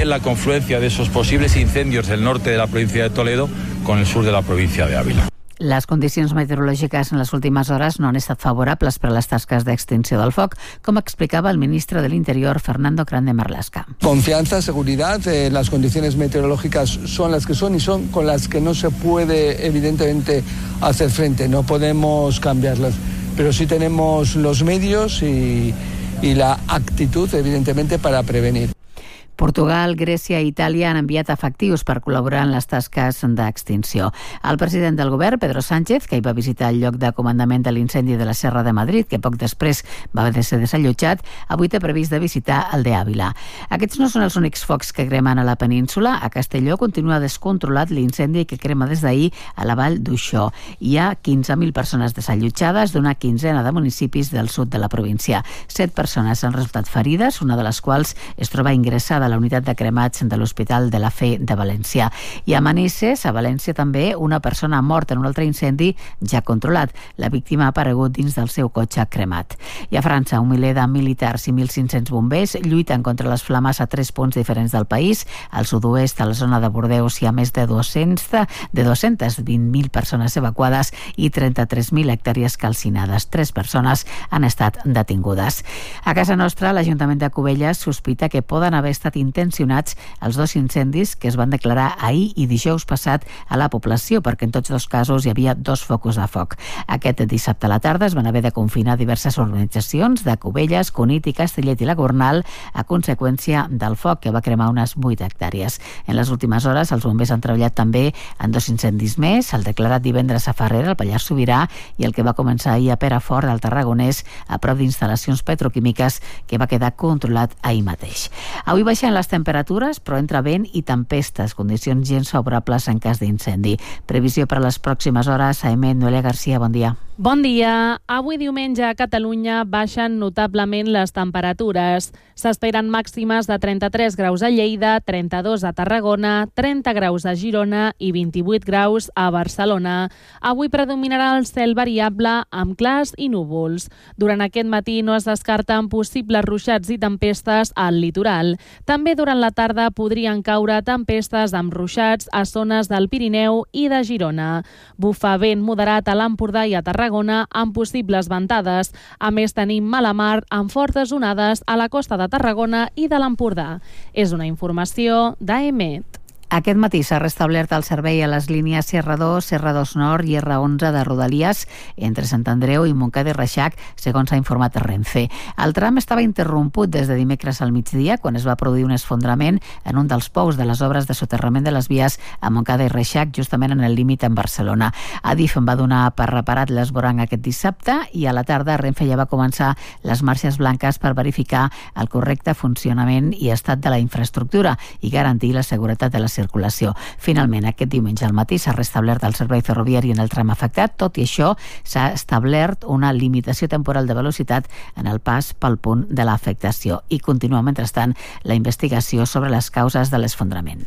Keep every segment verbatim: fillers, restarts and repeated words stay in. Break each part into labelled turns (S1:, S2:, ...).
S1: favorecen la confluencia de esos posibles incendios del norte de la provincia de Toledo con el sur de la provincia de Ávila.
S2: Les condicions meteorològiques en les últimes hores no han estat favorables per a les tasques d'extinció del foc, com explicava el ministre de l'Interior, Fernando Grande Marlaska.
S3: Confianza, seguridad, eh, las condiciones meteorológicas son las que son y son con las que no se puede evidentemente hacer frente, no podemos cambiarlas, pero sí tenemos los medios y, y la actitud evidentemente para prevenir.
S2: Portugal, Grècia i Itàlia han enviat efectius per col·laborar en les tasques d'extinció. El president del govern, Pedro Sánchez, que hi va visitar el lloc de comandament de l'incendi de la Serra de Madrid, que poc després va haver de ser desallotjat, avui té previst de visitar el d'Àvila. Aquests no són els únics focs que cremen a la península. A Castelló continua descontrolat l'incendi que crema des d'ahir a la vall d'Uixó. Hi ha quinze mil persones desallotjades d'una quinzena de municipis del sud de la província. Set persones han resultat ferides, una de les quals es troba ingressada a la unitat de cremats de l'Hospital de la Fe de València. I a Manises, a València també, una persona morta en un altre incendi ja controlat. La víctima ha aparegut dins del seu cotxe cremat. I a França, un miler de militars i mil cinc-cents bombers lluiten contra les flames a tres punts diferents del país. Al sud-oest, a la zona de Bordeus, hi ha més de dos-cents de dos-cents vint mil persones evacuades i trenta-tres mil hectàrees calcinades. Tres persones han estat detingudes. A casa nostra, l'Ajuntament de Cubelles sospita que poden haver estat intencionats els dos incendis que es van declarar ahir i dijous passat a la població, perquè en tots dos casos hi havia dos focus de foc. Aquest dissabte a la tarda es van haver de confinar diverses organitzacions de Cubelles, Cunit i Castellet i la Gornal a conseqüència del foc que va cremar unes vuit hectàrees. En les últimes hores els bombers han treballat també en dos incendis més, el declarat divendres a Farrera, al Pallars Sobirà, i el que va començar ahir a Perafort, al Tarragonès, a prop d'instal·lacions petroquímiques, que va quedar controlat ahir mateix. Avui baixem les temperatures, però entra vent i tempestes, condicions gens favorables en cas d'incendi. Previsió per a les pròximes hores. A Emet, Noelia Garcia, bon dia.
S4: Bon dia. Avui diumenge a Catalunya baixen notablement les temperatures. S'esperen màximes de trenta-tres graus a Lleida, trenta-dos a Tarragona, trenta graus a Girona i vint-i-vuit graus a Barcelona. Avui predominarà el cel variable amb clars i núvols. Durant aquest matí no es descarten possibles ruixats i tempestes al litoral. També durant la tarda podrien caure tempestes amb ruixats a zones del Pirineu i de Girona. Bufa vent moderat a l'Empordà i a Tarragona amb possibles ventades. A més, tenim mala mar amb fortes onades a la costa de Tarragona i de l'Empordà. És una informació d'A E M E T.
S2: Aquest matí s'ha restablert el servei a les línies C R dos, C R dos Nord i R onze de Rodalies entre Sant Andreu i Montcada i Reixac, segons ha informat Renfe. El tram estava interromput des de dimecres al migdia, quan es va produir un esfondrament en un dels pous de les obres de soterrament de les vies a Montcada i Reixac, justament en el límit amb Barcelona. Adif en va donar per reparat l'esvoranc aquest dissabte i a la tarda Renfe ja va començar les marxes blanques per verificar el correcte funcionament i estat de la infraestructura i garantir la seguretat de la circulació. Finalment, aquest diumenge al matí s'ha restablert el servei ferroviari en el tram afectat. Tot i això, s'ha establert una limitació temporal de velocitat en el pas pel punt de l'afectació i continua, mentrestant, la investigació sobre les causes de l'esfondrament.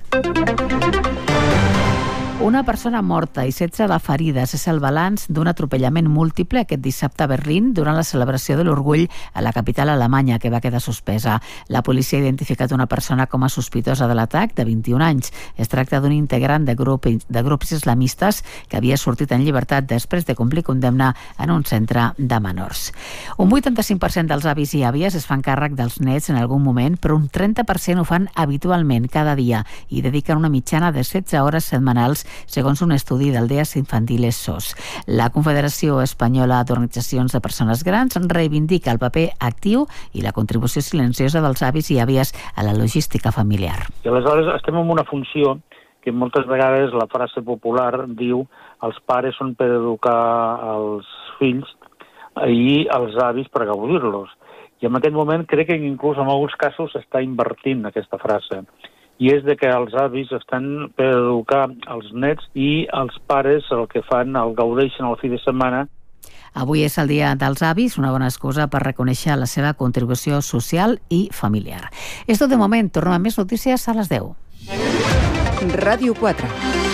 S2: Una persona morta i setze de ferides és el balanç d'un atropellament múltiple aquest dissabte a Berlín durant la celebració de l'orgull a la capital alemanya, que va quedar suspesa. La policia ha identificat una persona com a sospitosa de l'atac, de vint-i-un anys. Es tracta d'un integrant de, grup, de grups islamistes que havia sortit en llibertat després de complir condemna en un centre de menors. Un vuitanta-cinc per cent dels avis i àvies es fan càrrec dels nets en algun moment, però un trenta per cent ho fan habitualment cada dia i dediquen una mitjana de setze hores setmanals, segons un estudi d'Aldees Infantiles S O S. La Confederació Espanyola d'Organitzacions de Persones Grans reivindica el paper actiu i la contribució silenciosa dels avis i àvies a la logística familiar.
S5: I aleshores estem en una funció que moltes vegades la frase popular diu els pares són per educar els fills i els avis per gaudir-los. I en aquest moment crec que inclús en alguns casos s'està invertint aquesta frase. I és de que els avis estan per educar els nets i els pares el que fan, el gaudeixen el fi de setmana.
S2: Avui és el dia dels avis, una bona excusa per reconèixer la seva contribució social i familiar. És tot de moment, tornem a més notícies a les deu.
S6: Ràdio quatre.